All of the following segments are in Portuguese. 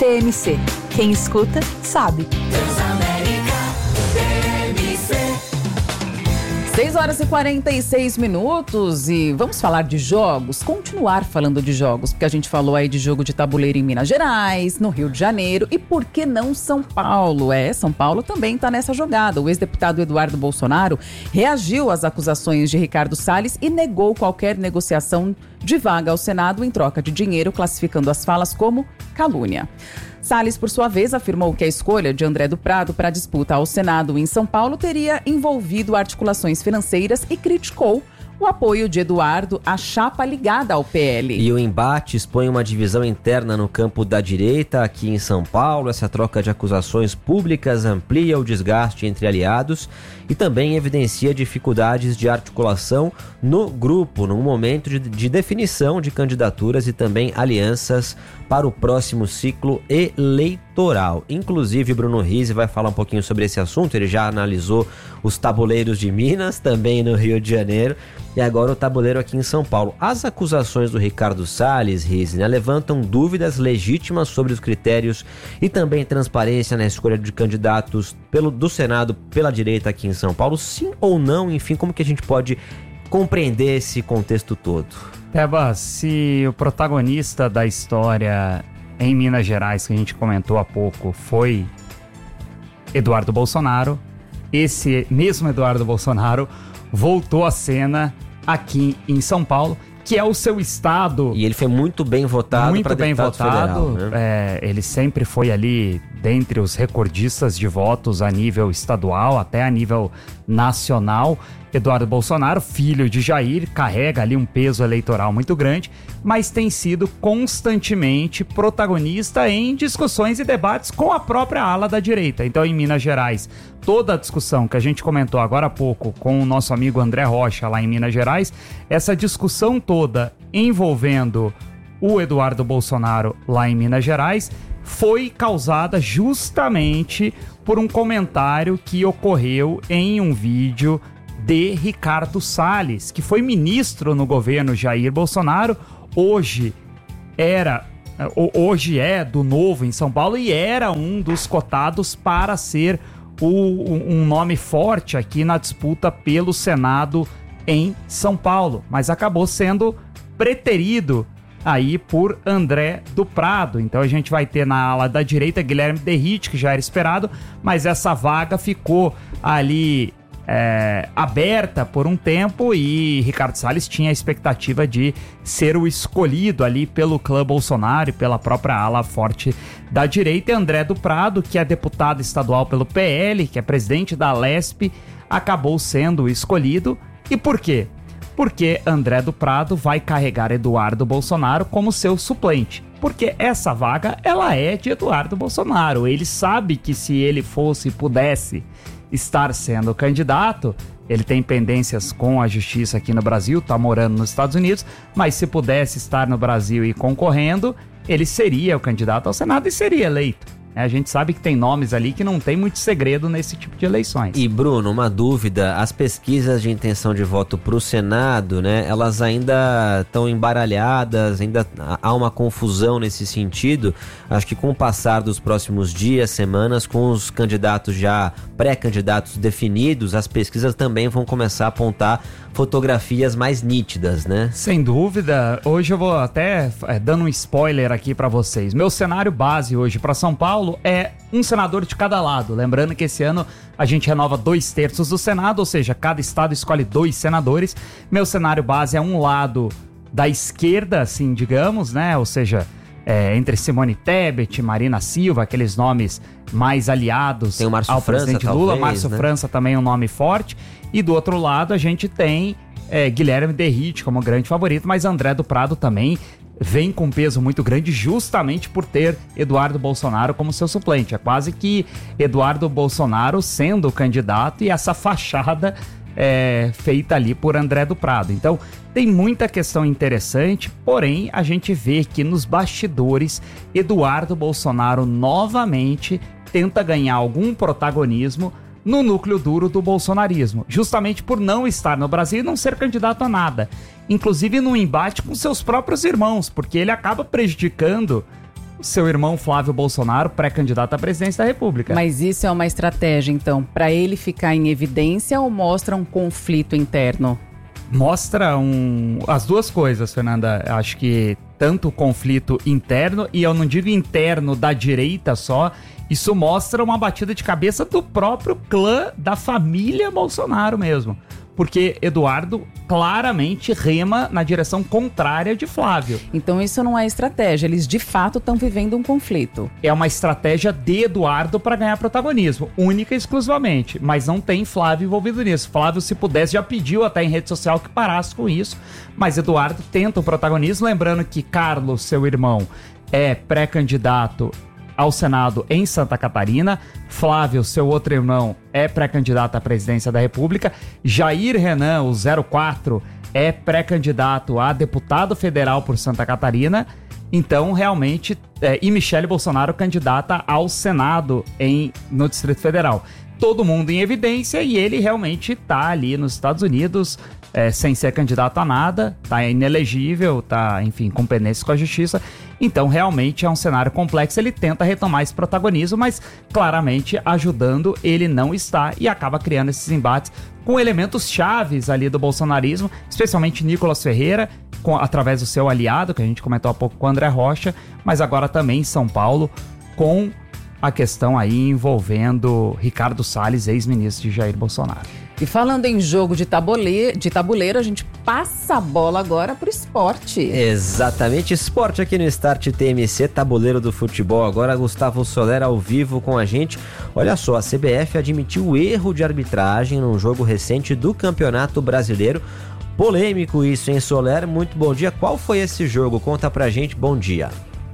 TMC. Quem escuta, sabe. 6h46 e vamos falar de jogos, continuar falando de jogos, porque a gente falou aí de jogo de tabuleiro em Minas Gerais, no Rio de Janeiro e por que não São Paulo? São Paulo também está nessa jogada. O ex-deputado Eduardo Bolsonaro reagiu às acusações de Ricardo Salles e negou qualquer negociação de vaga ao Senado em troca de dinheiro, classificando as falas como calúnia. Salles, por sua vez, afirmou que a escolha de André do Prado para a disputa ao Senado em São Paulo teria envolvido articulações financeiras e criticou o apoio de Eduardo à chapa ligada ao PL. E o embate expõe uma divisão interna no campo da direita aqui em São Paulo. Essa troca de acusações públicas amplia o desgaste entre aliados e também evidencia dificuldades de articulação no grupo, num momento de definição de candidaturas e também alianças para o próximo ciclo eleitoral. Inclusive, Bruno Rizzi vai falar um pouquinho sobre esse assunto. Ele já analisou os tabuleiros de Minas, também no Rio de Janeiro, e agora o tabuleiro aqui em São Paulo. As acusações do Ricardo Salles, Rizzi, levantam dúvidas legítimas sobre os critérios e também transparência na escolha de candidatos do Senado pela direita aqui em São Paulo. Sim ou não? Enfim, como que a gente pode compreender esse contexto todo? Tebas, se o protagonista da história em Minas Gerais, que a gente comentou há pouco, foi Eduardo Bolsonaro, esse mesmo Eduardo Bolsonaro voltou à cena aqui em São Paulo, que é o seu estado. E ele foi muito bem votado. Muito bem votado. Federal, né? Ele sempre foi ali dentre os recordistas de votos a nível estadual, até a nível nacional. Eduardo Bolsonaro, filho de Jair, carrega ali um peso eleitoral muito grande, mas tem sido constantemente protagonista em discussões e debates com a própria ala da direita. Então, em Minas Gerais, toda a discussão que a gente comentou agora há pouco com o nosso amigo André Rocha lá em Minas Gerais, essa discussão toda envolvendo o Eduardo Bolsonaro lá em Minas Gerais foi causada justamente por um comentário que ocorreu em um vídeo de Ricardo Salles, que foi ministro no governo Jair Bolsonaro, hoje é do Novo em São Paulo e era um dos cotados para ser um nome forte aqui na disputa pelo Senado em São Paulo, mas acabou sendo preterido aí por André do Prado. Então a gente vai ter na ala da direita Guilherme Derrite, que já era esperado, mas essa vaga ficou ali aberta por um tempo e Ricardo Salles tinha a expectativa de ser o escolhido ali pelo clã Bolsonaro e pela própria ala forte da direita. E André do Prado, que é deputado estadual pelo PL, que é presidente da Lesp, acabou sendo escolhido. E por quê? Porque André do Prado vai carregar Eduardo Bolsonaro como seu suplente. Porque essa vaga, ela é de Eduardo Bolsonaro. Ele sabe que se ele pudesse estar sendo candidato, ele tem pendências com a justiça aqui no Brasil, tá morando nos Estados Unidos, mas se pudesse estar no Brasil e concorrendo, ele seria o candidato ao Senado e seria eleito. A gente sabe que tem nomes ali que não tem muito segredo nesse tipo de eleições. E Bruno, uma dúvida, as pesquisas de intenção de voto para o Senado, elas ainda estão embaralhadas, ainda há uma confusão nesse sentido. Acho que com o passar dos próximos dias, semanas, com os candidatos já pré-candidatos definidos, as pesquisas também vão começar a apontar fotografias mais nítidas, né? Sem dúvida. Hoje eu vou até dando um spoiler aqui para vocês. Meu cenário base hoje para São Paulo é um senador de cada lado. Lembrando que esse ano a gente renova 2/3 do Senado, ou seja, cada estado escolhe 2 senadores. Meu cenário base é um lado da esquerda, assim, digamos, né? Ou seja, entre Simone Tebet, Marina Silva, aqueles nomes mais aliados tem o Márcio ao França, presidente talvez, Lula. Márcio França também é um nome forte. E do outro lado a gente tem Guilherme Derrite como grande favorito, mas André do Prado também vem com peso muito grande justamente por ter Eduardo Bolsonaro como seu suplente. É quase que Eduardo Bolsonaro sendo o candidato e essa fachada feita ali por André do Prado. Então tem muita questão interessante, porém a gente vê que nos bastidores Eduardo Bolsonaro novamente tenta ganhar algum protagonismo no núcleo duro do bolsonarismo, justamente por não estar no Brasil e não ser candidato a nada, inclusive no embate com seus próprios irmãos, porque ele acaba prejudicando seu irmão Flávio Bolsonaro, pré-candidato à presidência da República. Mas isso é uma estratégia, então, para ele ficar em evidência ou mostra um conflito interno? Mostra as duas coisas, Fernanda. Acho que tanto o conflito interno, e eu não digo interno da direita só, isso mostra uma batida de cabeça do próprio clã, da família Bolsonaro mesmo. Porque Eduardo claramente rema na direção contrária de Flávio. Então isso não é estratégia, eles de fato estão vivendo um conflito. É uma estratégia de Eduardo para ganhar protagonismo, única e exclusivamente, mas não tem Flávio envolvido nisso. Flávio, se pudesse, já pediu até em rede social que parasse com isso, mas Eduardo tenta o protagonismo, lembrando que Carlos, seu irmão, é pré-candidato ao Senado em Santa Catarina. Flávio, seu outro irmão, é pré-candidato à presidência da República. Jair Renan, o 04, é pré-candidato a deputado federal por Santa Catarina. Então, realmente, e Michele Bolsonaro, candidata ao Senado no Distrito Federal. Todo mundo em evidência, e ele realmente está ali nos Estados Unidos, sem ser candidato a nada, está inelegível, está, enfim, com pendências com a justiça. Então, realmente é um cenário complexo. Ele tenta retomar esse protagonismo, mas claramente ajudando ele não está, e acaba criando esses embates com elementos chaves ali do bolsonarismo, especialmente Nicolas Ferreira, através do seu aliado, que a gente comentou há pouco com o André Rocha, mas agora também em São Paulo, com a questão aí envolvendo Ricardo Salles, ex-ministro de Jair Bolsonaro. E falando em jogo de tabuleiro, a gente passa a bola agora pro esporte. Exatamente, esporte aqui no Start TMC, tabuleiro do futebol. Agora Gustavo Soler ao vivo com a gente. Olha só, a CBF admitiu o erro de arbitragem num jogo recente do Campeonato Brasileiro. Polêmico isso, hein, Soler? Muito bom dia. Qual foi esse jogo? Conta pra gente, bom dia.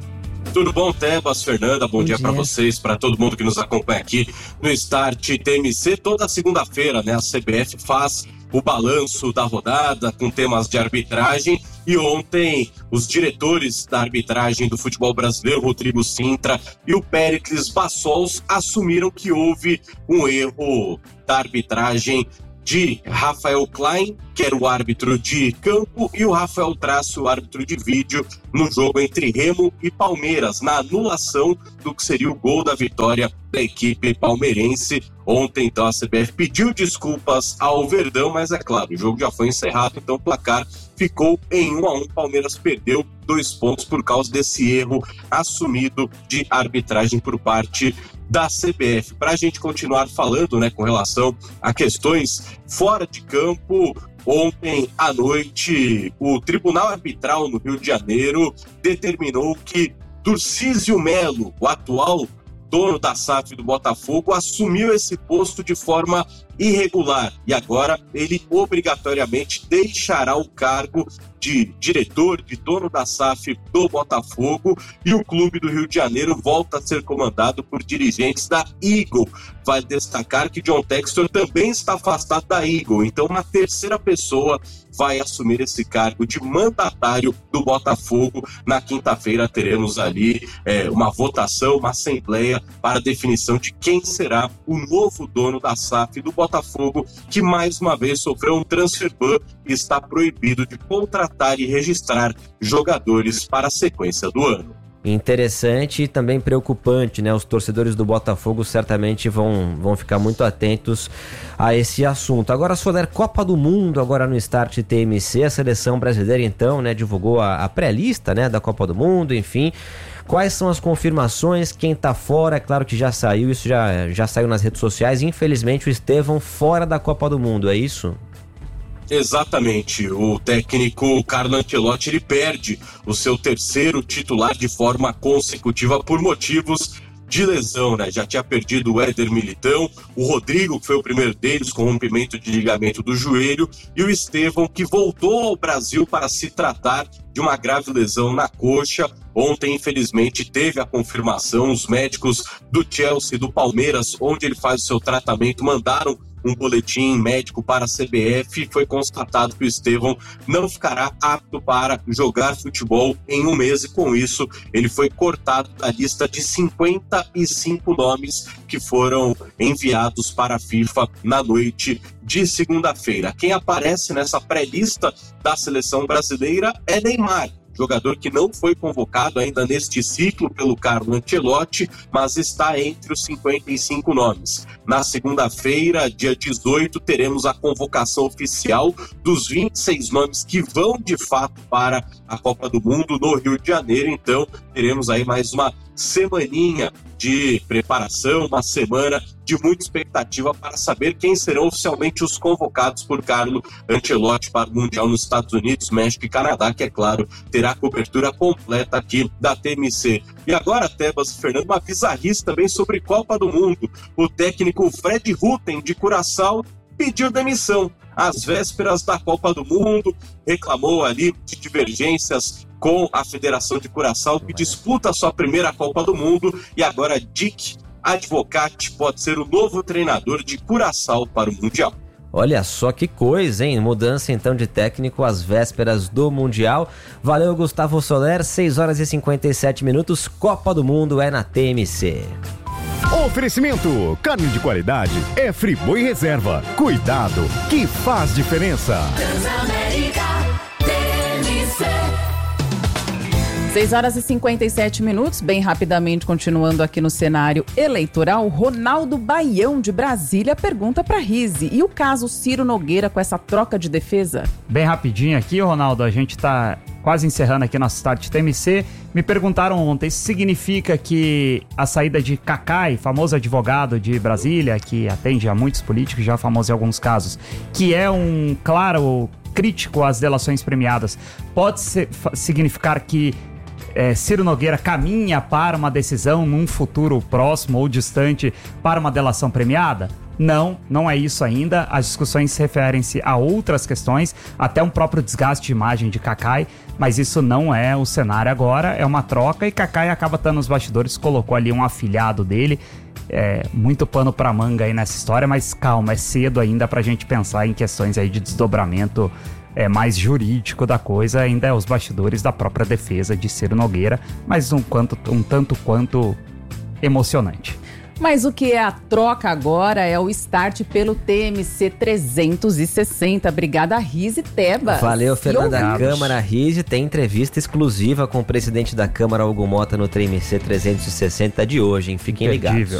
Tudo bom, Tebas, Fernanda? Bom dia para vocês, para todo mundo que nos acompanha aqui no Start TMC. Toda segunda-feira, né, a CBF faz o balanço da rodada com temas de arbitragem, e ontem os diretores da arbitragem do futebol brasileiro, Rodrigo Sintra e o Péricles Bassols, assumiram que houve um erro da arbitragem de Rafael Klein, que era o árbitro de campo, e o Rafael Trácio, o árbitro de vídeo, no jogo entre Remo e Palmeiras, na anulação do que seria o gol da vitória da equipe palmeirense. Ontem, então, a CBF pediu desculpas ao Verdão, mas é claro, o jogo já foi encerrado, então o placar ficou em 1-1. Palmeiras perdeu 2 pontos por causa desse erro assumido de arbitragem por parte da CBF. Para a gente continuar falando, né, com relação a questões fora de campo, ontem à noite o Tribunal Arbitral no Rio de Janeiro determinou que Turcísio Melo, o atual dono da SAF do Botafogo, assumiu esse posto de forma irregular, e agora ele obrigatoriamente deixará o cargo de diretor, de dono da SAF do Botafogo, e o clube do Rio de Janeiro volta a ser comandado por dirigentes da Eagle. Vale destacar que John Textor também está afastado da Eagle, então uma terceira pessoa vai assumir esse cargo de mandatário do Botafogo. Na quinta-feira teremos ali uma votação, uma assembleia para a definição de quem será o novo dono da SAF do Botafogo, que mais uma vez sofreu um transfer ban e está proibido de contratar e registrar jogadores para a sequência do ano. Interessante e também preocupante, né? Os torcedores do Botafogo certamente vão ficar muito atentos a esse assunto. Agora, Soler, Copa do Mundo agora no Start TMC, a seleção brasileira então, né, divulgou a pré-lista, né, da Copa do Mundo, enfim. Quais são as confirmações? Quem tá fora? É claro que já saiu, isso já saiu nas redes sociais. Infelizmente, o Estevão fora da Copa do Mundo, é isso? Exatamente, o técnico Carlo Ancelotti, ele perde o seu terceiro titular de forma consecutiva por motivos de lesão, né? Já tinha perdido o Éder Militão, o Rodrigo, que foi o primeiro deles, com rompimento de ligamento do joelho, e o Estevão, que voltou ao Brasil para se tratar de uma grave lesão na coxa. Ontem, infelizmente, teve a confirmação. Os médicos do Chelsea e do Palmeiras, onde ele faz o seu tratamento, mandaram um boletim médico para a CBF. Foi constatado que o Estevão não ficará apto para jogar futebol em um mês, e com isso ele foi cortado da lista de 55 nomes que foram enviados para a FIFA na noite de segunda-feira. Quem aparece nessa pré-lista da seleção brasileira é Neymar. jogador que não foi convocado ainda neste ciclo pelo Carlo Ancelotti, mas está entre os 55 nomes. Na segunda-feira, dia 18, teremos a convocação oficial dos 26 nomes que vão de fato para a Copa do Mundo no Rio de Janeiro. Então, teremos aí mais uma semaninha de preparação, uma semana de muita expectativa para saber quem serão oficialmente os convocados por Carlo Ancelotti para o Mundial nos Estados Unidos, México e Canadá, que, é claro, terá cobertura completa aqui da TMC. E agora, Tebas e Fernando, uma bizarrice também sobre Copa do Mundo. O técnico Fred Rutten, de Curaçao, pediu demissão às vésperas da Copa do Mundo, reclamou ali de divergências com a Federação de Curaçao, que disputa a sua primeira Copa do Mundo, e agora Dick Advocaat pode ser o novo treinador de Curaçao para o Mundial. Olha só que coisa, hein? Mudança então de técnico às vésperas do Mundial. Valeu, Gustavo Soler, 6 horas e 57 minutos, Copa do Mundo é na TMC. Oferecimento, carne de qualidade é Friboi Reserva. Cuidado, que faz diferença. Transamérica TMC. 6 horas e 57 minutos, bem rapidamente, continuando aqui no cenário eleitoral, Ronaldo Baião de Brasília pergunta para Rizzi, e o caso Ciro Nogueira com essa troca de defesa? Bem rapidinho aqui, Ronaldo, a gente tá quase encerrando aqui nosso Start TMC. Me perguntaram ontem, isso significa que a saída de Cacai, famoso advogado de Brasília, que atende a muitos políticos, já famoso em alguns casos, que é um claro crítico às delações premiadas, pode significar que Ciro Nogueira caminha para uma decisão num futuro próximo ou distante para uma delação premiada? Não, não é isso ainda. As discussões referem-se a outras questões, até um próprio desgaste de imagem de Cacai, mas isso não é o cenário agora, é uma troca e Cacai acaba estando nos bastidores, colocou ali um afilhado dele. Muito pano pra manga aí nessa história, mas calma, é cedo ainda pra gente pensar em questões aí de desdobramento mais jurídico da coisa, ainda é os bastidores da própria defesa de Ciro Nogueira, mas um tanto quanto emocionante. Mas o que é a troca agora é o start pelo TMC 360. Obrigada, Rizzi Tebas. Valeu, Fernanda. Câmara Rizzi tem entrevista exclusiva com o presidente da Câmara, Hugo Mota, no TMC 360 de hoje, hein? Fiquem ligados.